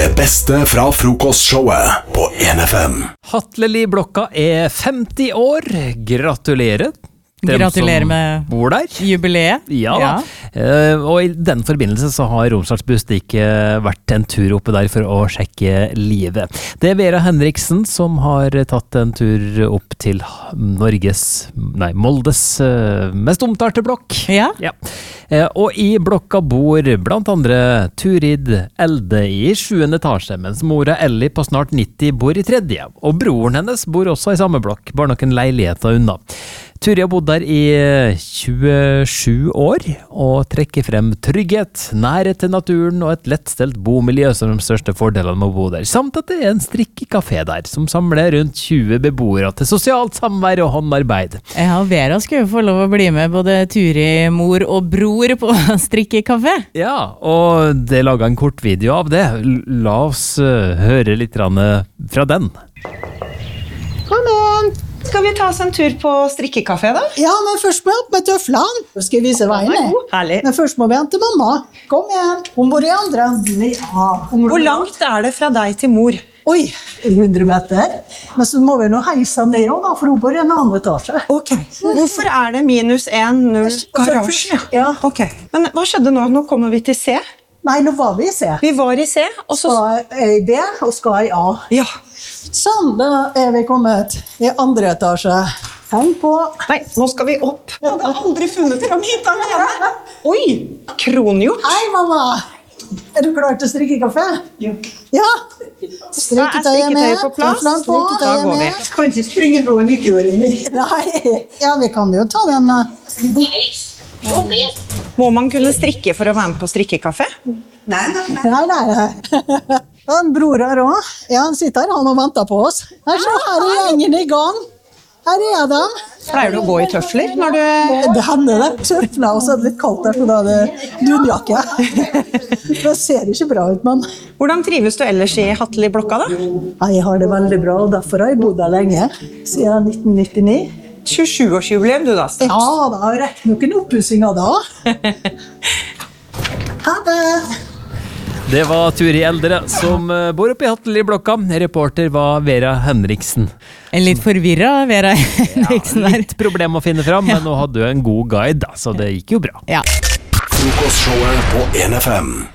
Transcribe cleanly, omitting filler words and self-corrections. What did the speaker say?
Det beste fra frokostshowet på 1FM. Hatleli-blokka 50 år. Gratulerer. Gratulerer med bor der. Jubileet. Ja. Og i den forbindelse så har Romsdals Budstikke vært en tur oppe der for å sjekke livet. Det Vera Henriksen som har tatt en tur opp til Moldes mest omtalte blokk. Ja. Og i blokka bor blant andre Turid Elde i 7. etasje, mens mora Ellie på snart 90 bor i 3. Og broren hennes bor også i samme blokk, bare noen leiligheter unna. Turi har bodd der i 27 år, og trekker frem trygghet, nærhet til naturen og et lettstelt bomiljø som de største fordelene med å bo der, samt at det er en strikkekafé der, som samler rundt 20 beboere til sosialt samvær og håndarbeid. Ja, Vera skulle jo få lov å bli med både Turi, mor og bror på strikkekafé. Ja, og det er laget en kort video av det. La oss høre litt fra den. Kom igjen! Skal vi ta oss en tur på strikkekafé da? Ja, men først må jeg opp med tøflene. Så skal jeg vise veien. Herlig. Men først må vi hente mamma. Kom igjen. Hun bor i andre enden. Ja, Hvor langt er det fra deg til mor? Oi, 100 meter. Men så må vi nå heise ned, da, for hun bor i en annen etasje. Ok. Hvorfor er det -1,0 garasje? Ja. Ok. Men hva skjedde nå? Nå kommer vi til C. Nei, nå var vi i C. Vi var i C, og så... Skal jeg i B, og skal jeg i A. Ja. Sånn, da er vi kommet i andre etasje. Heng på. Nei, nå skal vi opp. Jeg hadde aldri funnet fram hit alene. Oi, kronhjort. Hei, mamma. Er du klar til strikkekafé? Ja. Strikketøyet med. Strikketøyet på plass. Da går vi. Kan ikke springe noen i køren. Nei, ja, vi kan jo ta den. Må man kunne strikke for å være med på strikkekafé? Nei. En bror her også. Ja, han sitter her, han og venter på oss. Her er gjengen i gang. Her er de. Pleier du å gå i tøfler når du... Det hender det. Tøfler, og så er det litt kaldt der, så da er det dunjakke. Det ser ikke bra ut, men... Hvordan trives du ellers i Hatleli-blokka da? Jeg har det veldig bra, og derfor har jeg bodd der lenge. Siden 1999. 27-årsjubileum du da, Stens? Ja, da har jeg rett nok en oppussing av det. Ha det! Det var Turi Eldre som bor oppe i Hatleli-blokka. Reporter var Vera Henriksen. En litt forvirret Vera Henriksen der. Litt problem å finne fram, men nå hadde du en god guide, så det gikk jo bra. Ja. Frokostshowet på 1FM.